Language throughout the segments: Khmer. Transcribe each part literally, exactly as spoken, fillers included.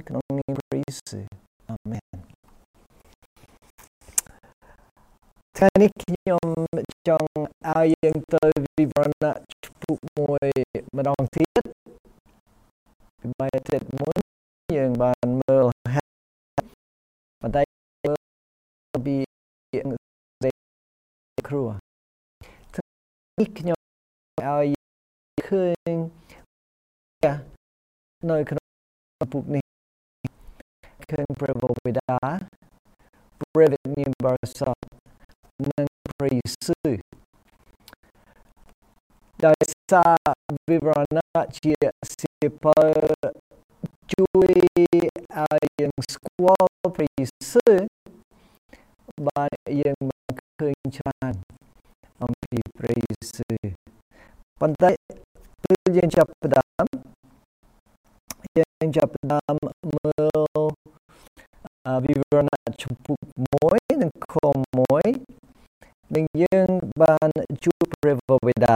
ក្នុងនាមព្រះយេស៊ូវអាមែនថ្ងៃនេះខ្ញុំចង់ឲ្យយើងទៅវិវរណៈចំពុកមួយម្ដងទៀតពីបាយទៀតមុនយើងបានមើលបន្តែមើលពីគ្រួនេះខ្ញុំឲ្យឃើញនៅក្នុងពុកនេះឃើញព្រះវរបិតាព្រះវិញ្ញាណបរិសុទ្ធនិងព្រះយេស៊ូវដោយសារវិវរណៈជាសៀវភៅជួយឲ្យយើងស្គាល់ព្រះយេស៊ូវបានយើងបានឃើញច្រើនអំពីព្រះយេស៊ូវប៉ុន្តែពេលយើងចាប់ផ្ដើមយើងចាប់ផ្ដើមមើលវិវរណៈចំពុកមួយនិងខមួយនិងយើងបានជួបព្រះវរបិតា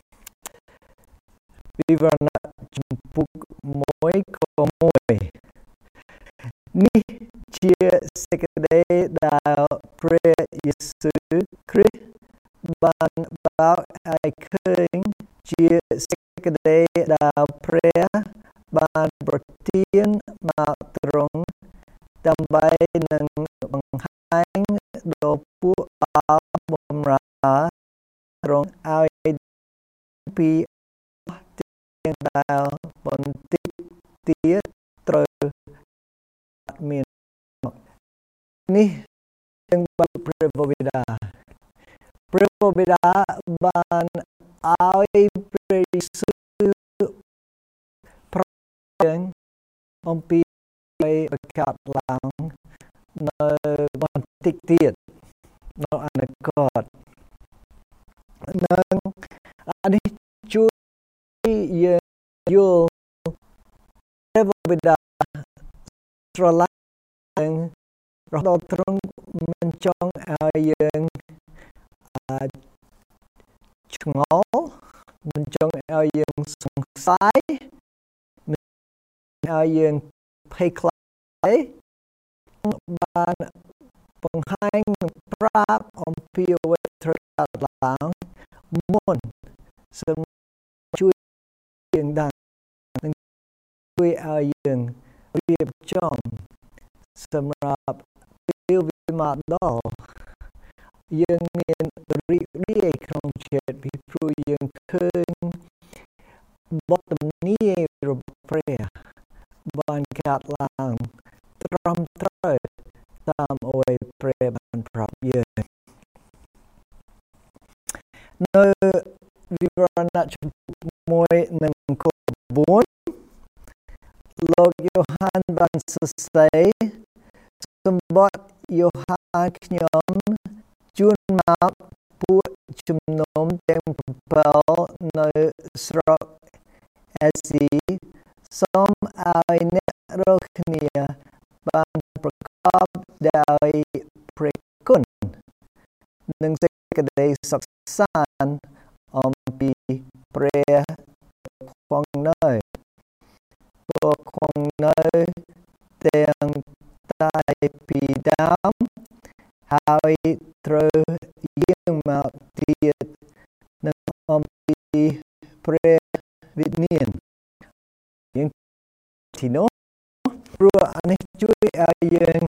វិវរណៈចំពុកមួយខមួយនេះជាសេចក្តីដែលព្រះយេស៊ូវគ្រីស្ទបានបើកឲ្យឃើញជាសេចក្តីដែលព្រះបានប្រទានមកទ្រង់ដើម្បីនឹងបង្ហាញដល់ពួកអបបម្រើទ្រង់ឲ្យពីទាំងដែលបន្តិចទៀតត្រូវមាននេះទាំងបានព្រះវរបិតាព្រះវរបិតាបានឲ្យព្រះយេស៊ូវប្រកាសអំពីប្រកាសឡើងនៅបន្តិចទៀតនៅអនាគតនិងអានេះជួយយើងយល់ព្រះវរបិតាស្រឡាញ់រហូតត្រង់មិនចង់ឲ្យយើងឆ្ងល់មិនចង់ឲ្យយើងសង្ស័យមិនឲ្យយើងភ័យខ្លាចបានបង្ហាញប្រាប់អំពីអ្វីត្រូវកើតឡើងមុនសម្រាប់ជួយយើងដឹងនិងជួយឲ្យយើងរៀបចំសម្រាប់ពេលវាមកដល់យើងមានរីករាយក្នុងចិត្តពីព្រោះយើងឃើញបទទំនាយរបស់ព្រះបានកើតឡើងត្រឹមត្រូវតាមអ្វីព្រះបានប្រាប់យើងនៅវិវរណៈចំពុកមួយនិងខបួនលោកយ៉ូហានបានសរសេរសម្បត្តិយ៉ូហានខ្ញុំជួនមកពួកជំនុំទាំងប្រពៅនៅស្រុកអេស៊ីសូមឲ្យអ្នករាល់គ្នាបានប្រកបដោយព្រះគុណនិងសេចក្តីសុខសាន្តអំពីព្រះគង់នៅព្រះគង់នៅទាំងតែពីដើមហើយត្រូវយើងមកទៀតនឹងអំពីព្រះវិញ្ញាណយើងទីនោះព្រោះអានេះជួយឲ្យយើង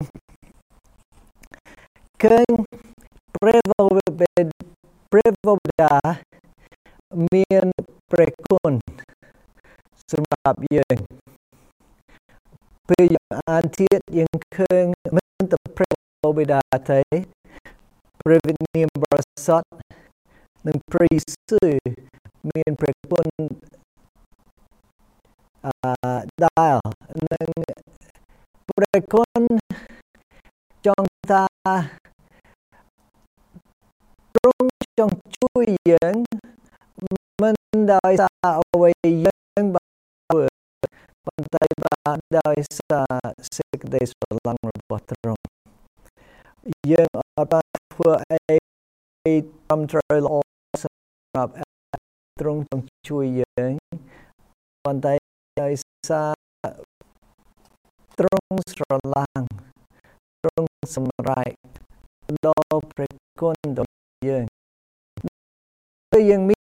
ឃើញព្រះវរបិតាព្រះវរបិតាមានព្រះគុណសម្រាប់យើងពេលយើងអានទៀតយើងឃើញមិនតែព្រះវរបិតាទេព្រះវិញ្ញាណបរិសុទ្ធនិងព្រះយេស៊ូវមានព្រះគុណអឺដែលនឹងព្រះគុណចង់ថាទ្រង់ចង់ជួយយើងមិនដោយសារអ្វីយើងបានធ្វើប៉ុន្តែបានដោយសារសេចក្តីស្រឡាញ់របស់ទ្រង់យើងអត់បានធ្វើអីត្រឹមត្រូវល្អសម្រាប់ទ្រង់ចង់ជួយយើងប៉ុន្តែដោយសារទ្រង់ស្រឡាញ់ទ្រង់សម្រេចដល់ព្រះគុណរបស់យើងគឺយើងមាន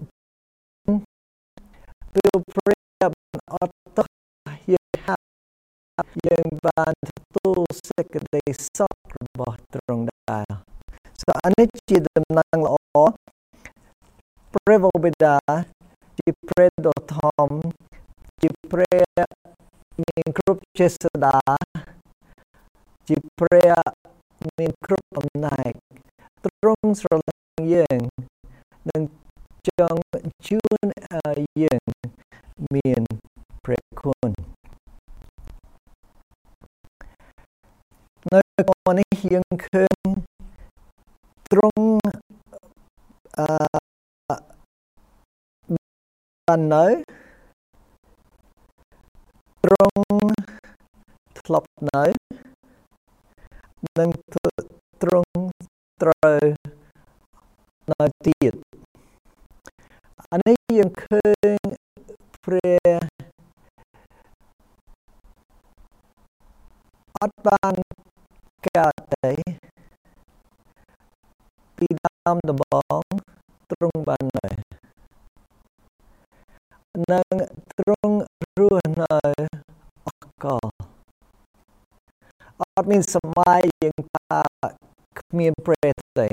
ពេលព្រះអត់តោះយើងហាក់យើងបានទទួលសេចក្តីសុខរបស់ទ្រង់ដែរ so អានេះជាដំណឹងល្អព្រះបិតាជាព្រះដ៏ធំជាព្រះមានគ្រប់ចេស្តាជាព្រះមានគ្រប់អំណាចទ្រង់ស្រឡាញ់យើងនិងចង់ជូនឲ្យយើងមានព្រះគុណនៅក្នុងនេះយើងឃើញទ្រង់អឺបាននៅទ្រង់ធ្លាប់នៅនិងទ្រង់ត្រូវនៅទៀតអានេះយើងឃើញព្រះអត់បានកើតទេពីដើមដំបូងទ្រង់បាននៅនិងទ្រង់រស់នៅអកលអត់មានសម័យយើងថាគ្មានព្រះទេ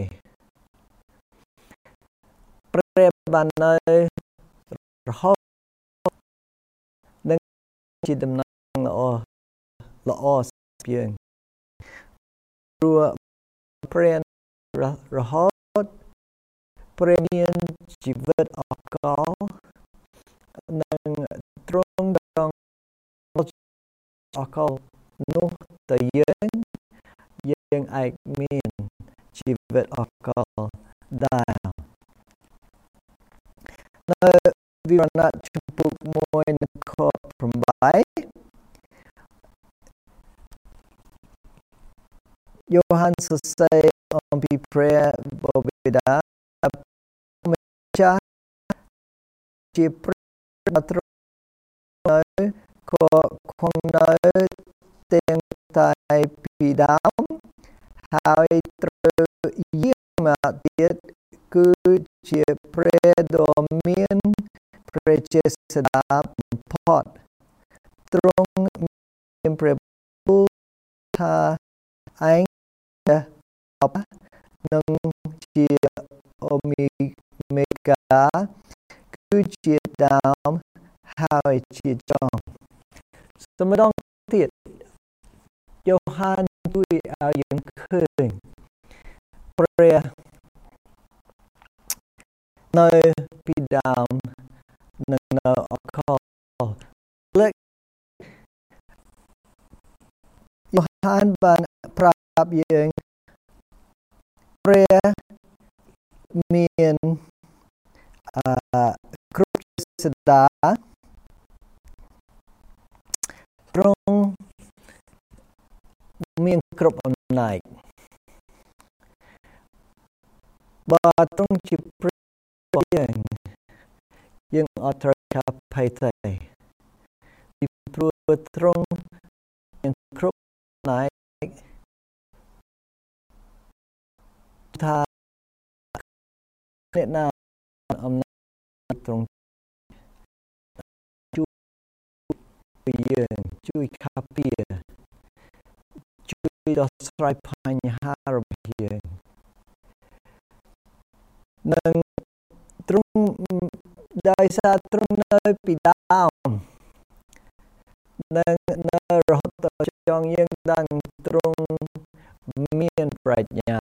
ព្រះបាននៅរហូតនឹងជាដំណឹងល្អល្អស្ពីងព្រោះព្រះរហូតព្រះមានជីវិតអកលនិងទ្រង់ចង់អកលនោះទៅយើងយើងអាចមានជីវិតអកលដែរនៅវិវរណៈចំពុកមួយនៅខeightយ៉ូហានសរសេរអំពីព្រះបិតាម្ចាស់ជាព្រះទ្រង់នៅក៏គង់នៅទាំងតែពីដើមហើយត្រូវយាងមកទៀតគឺជាព្រះដ៏មានព្រះចេស្តាបំផុតទ្រង់មានព្រះបុត្រថាឯងនឹងជាអូមីមេហ្គាគឺជាដើមហើយជាចុងសម្ដងទៀតយ៉ូហានជួយឲ្យយើងឃើញព្រះនៅពីដើមនិងនៅអកលលើកយ៉ូហានបានប្រាប់យើងព្រះមានអឺគ្រប់សេតាទ្រង់មានគ្រប់អំណាចបើទ្រង់ជាព្រះយើងយើងអត់ត្រូវការភ័យទេពីព្រោះទ្រង់មានគ្រប់អំណាចថាអ្នកណាអំណាចទ្រង់ជួយយើងជួយការពារជួយដោះស្រាយបញ្ហារបស់យើងនិងទ្រង់ដោយសារទ្រង់នៅពីដើមនិងនៅរហូតដល់ចង់យើងដឹងទ្រង់មានប្រាជ្ញា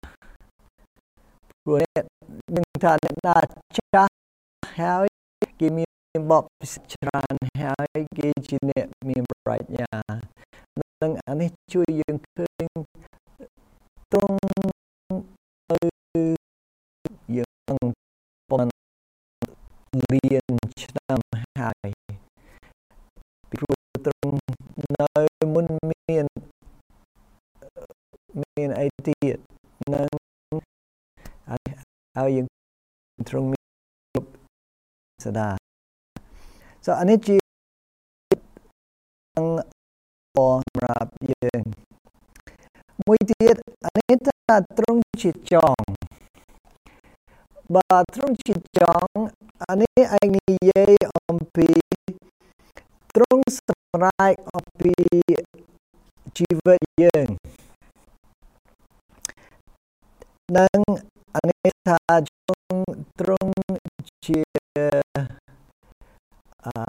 ព្រោះនឹងថាអ្នកណាចាស់ហើយគេមានបបច្រើនហើយគេជាអ្នកមានប្រាជ្ញានិងអានេះជួយយើងឃើញទ្រង់ទៅយើងប៉ុន្មានលានឆ្នាំហើយពីព្រោះទ្រង់នៅមុនមានមានអីទៀតនិងហើយយើងទ្រង់មានស្ដាso អានេះជាសម្រាប់យើងមួយទៀតអានេះថាទ្រង់ជាចងបាទទ្រង់ជាចងអានេះឯងនិយាយអំពីទ្រង់សម្រេចអំពីជីវិតយើងនិងអានេះថាទ្រង់ជាអឺ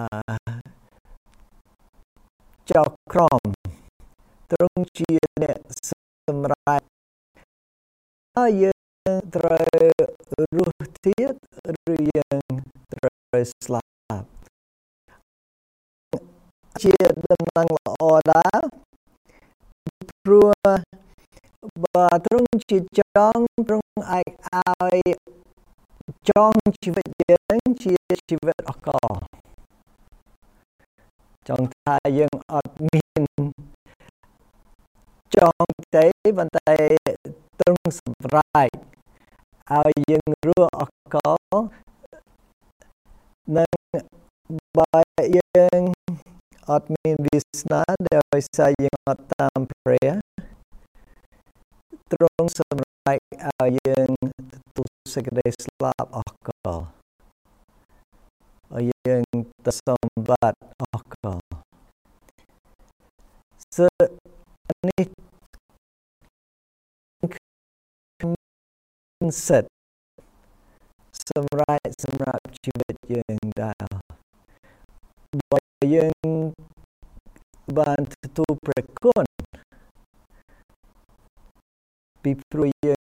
ចៅក្រមទ្រង់ជាអ្នកសម្រេចហើយយើងត្រូវរស់ទៀតឬយើងត្រូវស្លាប់ជាដំណឹងល្អដែរព្រោះបើទ្រង់ជាចងទ្រង់អាចឲ្យចងជីវិតយើងជាជីវិតអកលចង់ថាយើងអត់មានចងទេប៉ុន្តែទ្រង់សម្រេចឲ្យយើងរស់អកលនិងបើយើងអត់មានវាសនាដោយសារយើងអត់តាមព្រះទ្រង់សម្រេចឲ្យយើងទទួលសេចក្តីស្លាប់អកលឲ្យយើងទៅសម្បត្តិអកលសើនេះសិតសម្រាប់សម្រាប់ជីវិតយើងដែរបើយើងបានទទួលព្រះគុណពីព្រោះយើ